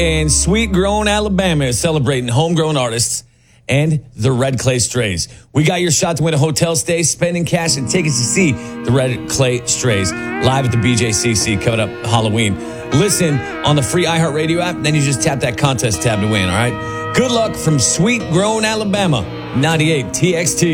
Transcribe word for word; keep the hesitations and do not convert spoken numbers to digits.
And Sweet Grown Alabama is celebrating homegrown artists and the Red Clay Strays. We got your shot to win a hotel stay, spending cash, and tickets to see the Red Clay Strays live at the B J C C coming up Halloween. Listen on the free iHeartRadio app, then you just tap that contest tab to win, all right? Good luck from Sweet Grown Alabama, ninety-eight T X T.